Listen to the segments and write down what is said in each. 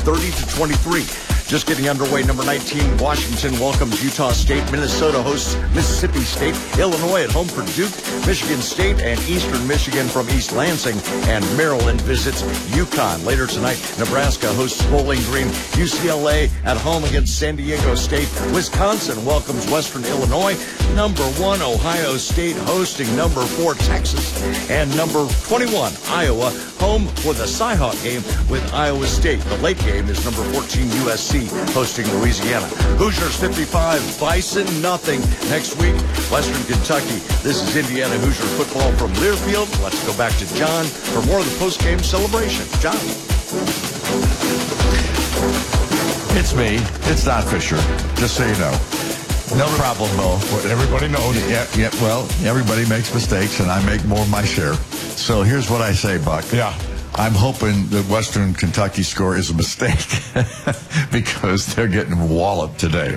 30-23. Just getting underway, number 19, Washington welcomes Utah State. Minnesota hosts Mississippi State. Illinois at home for Duke. Michigan State and Eastern Michigan from East Lansing. And Maryland visits UConn. Later tonight, Nebraska hosts Bowling Green. UCLA at home against San Diego State. Wisconsin welcomes Western Illinois. Number 1, Ohio State hosting number 4, Texas. And number 21, Iowa, home for the Cyhawk game with Iowa State. The late game is number 14, USC hosting Louisiana. Hoosiers 55, Bison nothing. Next week, Western Kentucky. This is Indiana Hoosier football from Learfield. Let's go back to John for more of the post-game celebration. John. It's me. It's Don Fisher, just so you know. No problem, Mo. Well, everybody knows. Yeah, well, everybody makes mistakes, and I make more of my share. So here's what I say, Buck. Yeah. I'm hoping the Western Kentucky score is a mistake because they're getting walloped today.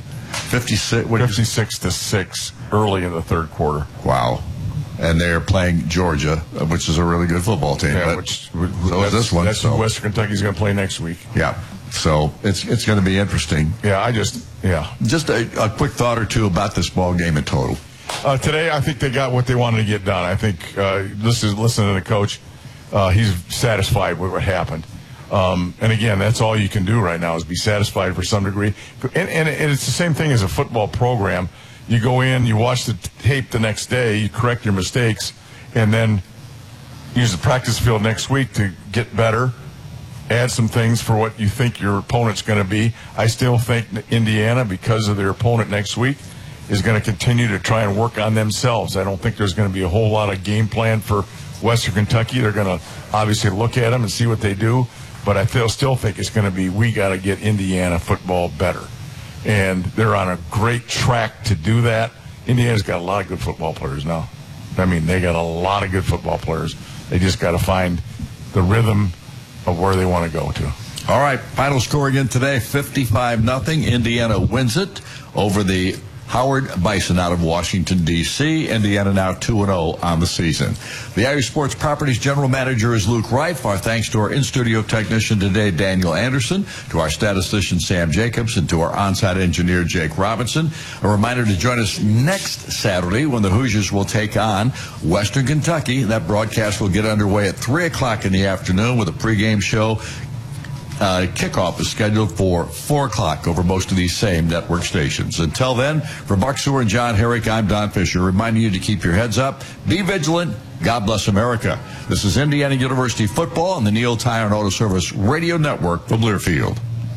56-6 early in the third quarter. Wow. And they're playing Georgia, which is a really good football team. Yeah, so is this one. That's who Western Kentucky's going to play next week. Yeah. So it's going to be interesting. Yeah, Just a quick thought or two about this ball game in total. Today, I think they got what they wanted to get done. I think, listening to the coach, he's satisfied with what happened. And again, that's all you can do right now is be satisfied for some degree. And it's the same thing as a football program. You go in, you watch the tape the next day, you correct your mistakes, and then use the practice field next week to get better, add some things for what you think your opponent's going to be. I still think Indiana, because of their opponent next week, is going to continue to try and work on themselves. I don't think there's going to be a whole lot of game plan for Western Kentucky. They're going to obviously look at them and see what they do, but I still think it's going to be, we got to get Indiana football better. And they're on a great track to do that. Indiana's got a lot of good football players now. I mean, they got a lot of good football players. They just got to find the rhythm of where they want to go to. All right, final score again today, 55-0. Indiana wins it over the Howard Bison out of Washington, D.C. Indiana now 2-0 on the season. The Irish Sports Properties General Manager is Luke Reif. Our thanks to our in-studio technician today, Daniel Anderson, to our statistician, Sam Jacobs, and to our on-site engineer, Jake Robinson. A reminder to join us next Saturday when the Hoosiers will take on Western Kentucky. That broadcast will get underway at 3 o'clock in the afternoon with a pregame show. Kickoff is scheduled for 4 o'clock over most of these same network stations. Until then, for Buck Sewer and John Herrick, I'm Don Fisher, reminding you to keep your heads up, be vigilant, God bless America. This is Indiana University football on the Neil Tire and Auto Service Radio Network from Learfield.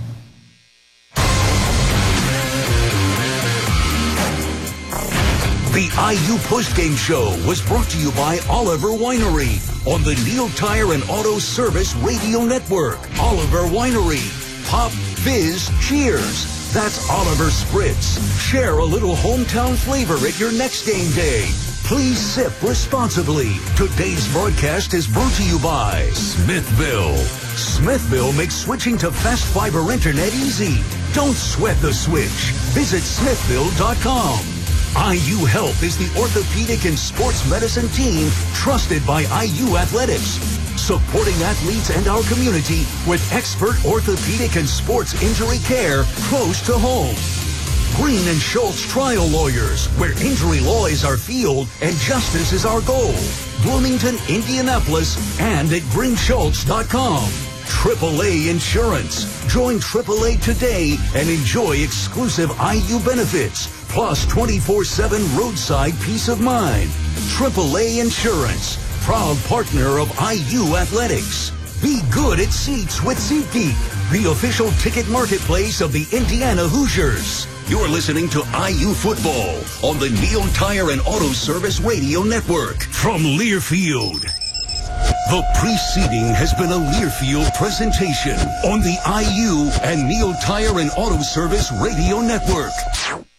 The IU postgame show was brought to you by Oliver Winery on the Neil Tire and Auto Service Radio Network. Oliver Winery. Pop, fizz, cheers. That's Oliver Spritz. Share a little hometown flavor at your next game day. Please sip responsibly. Today's broadcast is brought to you by Smithville. Smithville makes switching to fast fiber internet easy. Don't sweat the switch. Visit smithville.com. IU Health is the orthopedic and sports medicine team trusted by IU Athletics, supporting athletes and our community with expert orthopedic and sports injury care close to home. Green and Schultz Trial Lawyers, where injury law is our field and justice is our goal. Bloomington, Indianapolis, and at greenschultz.com. AAA Insurance. Join AAA today and enjoy exclusive IU benefits, plus 24/7 roadside peace of mind. AAA Insurance, proud partner of IU Athletics. Be good at seats with SeatGeek, the official ticket marketplace of the Indiana Hoosiers. You're listening to IU Football on the Neil Tire and Auto Service Radio Network from Learfield. The preceding has been a Learfield presentation on the IU and Neil Tire and Auto Service Radio Network.